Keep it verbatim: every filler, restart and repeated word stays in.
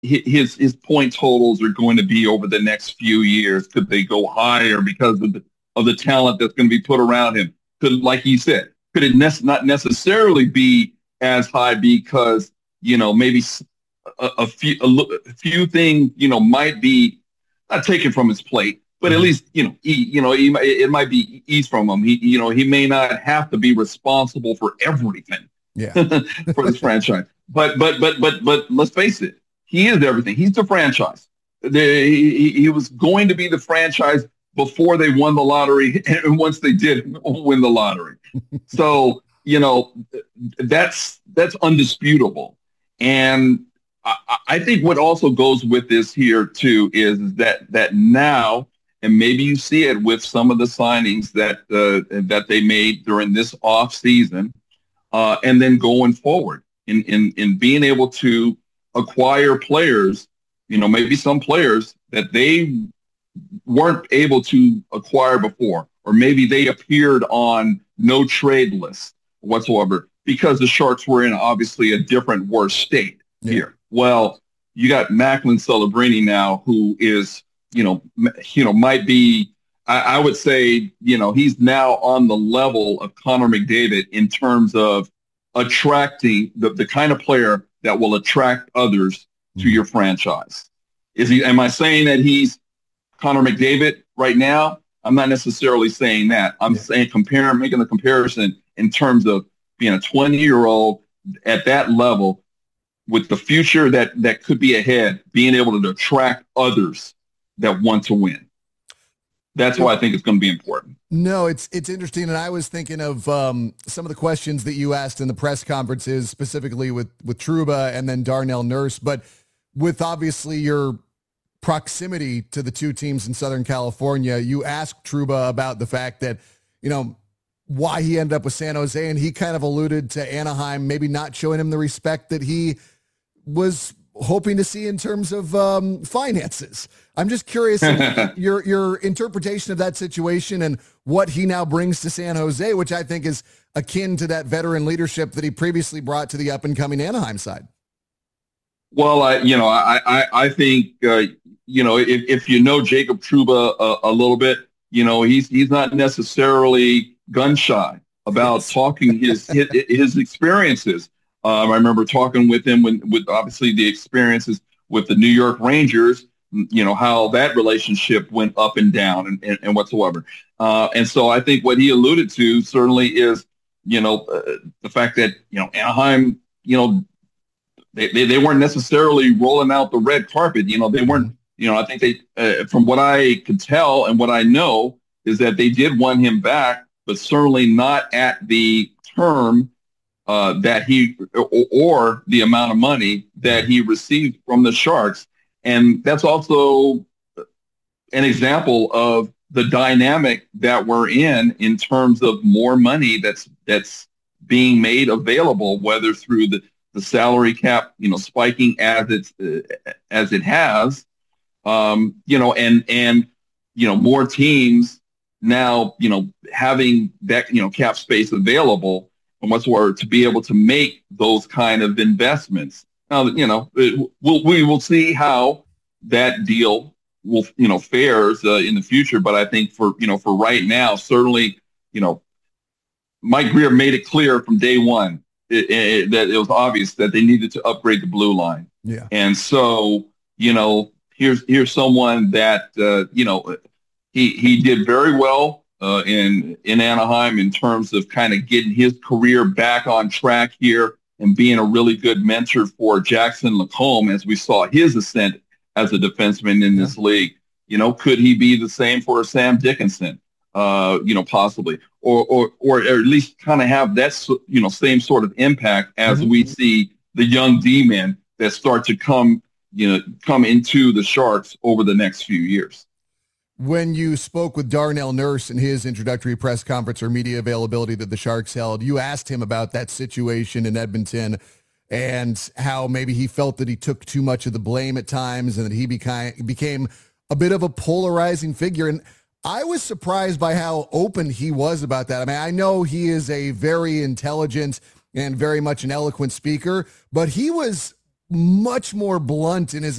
hi- his his point totals are going to be over the next few years. Could they go higher because of the of the talent that's going to be put around him? Could, like he said, could it nec- not necessarily be as high because you know maybe s- a, a few a, lo- a few things you know might be not taken from his plate, but at Mhm. least you know he, you know he, might- it might be eased from him. He you know he may not have to be responsible for everything Yeah. for this franchise. But but but but but let's face it, he is everything. He's the franchise. The, he, he was going to be the franchise before they won the lottery, and once they did win the lottery. So you know that's that's undisputable, and I, I think what also goes with this here too is that that now, and maybe you see it with some of the signings that uh, that they made during this off season uh, and then going forward in, in in being able to acquire players, you know, maybe some players that they weren't able to acquire before, or maybe they appeared on no trade list whatsoever because the Sharks were in obviously a different worse state Yeah. here. Well, you got Macklin Celebrini now, who is, you know, m- you know, might be. I, I would say, you know, he's now on the level of Connor McDavid in terms of attracting the, the kind of player that will attract others to Mhm. your franchise. Is he? Am I saying that he's Connor McDavid right now? I'm not necessarily saying that. I'm Yeah. saying comparing, making the comparison in terms of being a twenty year old at that level with the future that that could be ahead, being able to attract others that want to win. That's why I think it's going to be important. No, it's it's interesting, and I was thinking of um, some of the questions that you asked in the press conferences, specifically with with Truba and then Darnell Nurse, but with obviously your proximity to the two teams in Southern California, you asked Truba about the fact that, you know, why he ended up with San Jose, and he kind of alluded to Anaheim maybe not showing him the respect that he was hoping to see in terms of um, finances. I'm just curious of your your interpretation of that situation and what he now brings to San Jose, which I think is akin to that veteran leadership that he previously brought to the up and coming Anaheim side. Well, I, you know, I, I, I think, uh, you know, if, if you know Jacob Truba a, a little bit, you know, he's he's not necessarily gun shy about Yes. talking his his, his experiences. Um, I remember talking with him when, with obviously the experiences with the New York Rangers, you know, how that relationship went up and down and, and, and whatsoever. Uh, and so I think what he alluded to certainly is, you know, uh, the fact that, you know, Anaheim, you know, they, they, they weren't necessarily rolling out the red carpet. You know, they weren't, Mhm. you know, I think they, uh, from what I could tell and what I know is that they did want him back, but certainly not at the term uh, that he, or, or the amount of money that he received from the Sharks. And that's also an example of the dynamic that we're in in terms of more money that's that's being made available, whether through the, the salary cap, you know, spiking as it's uh, as it has, um, you know, and and you know more teams now, you know, having that you know cap space available and whatsoever to be able to make those kind of investments. Now, you know, it, we'll, we will see how that deal will, you know, fares uh, in the future. But I think for, you know, for right now, certainly, you know, Mike Greer made it clear from day one it, it, that it was obvious that they needed to upgrade the blue line. Yeah. And so, you know, here's here's someone that uh, you know he he did very well uh, in in Anaheim in terms of kind of getting his career back on track here and being a really good mentor for Jackson Lacombe as we saw his ascent as a defenseman in Yeah. this league. You know, could he be the same for Sam Dickinson? Uh, you know, possibly, or or or at least kind of have that so- you know same sort of impact as Mhm. we see the young D men that start to come you know come into the Sharks over the next few years. When you spoke with Darnell Nurse in his introductory press conference or media availability that the Sharks held, you asked him about that situation in Edmonton and how maybe he felt that he took too much of the blame at times and that he became became a bit of a polarizing figure. And I was surprised by how open he was about that. I mean, I know he is a very intelligent and very much an eloquent speaker, but he was much more blunt in his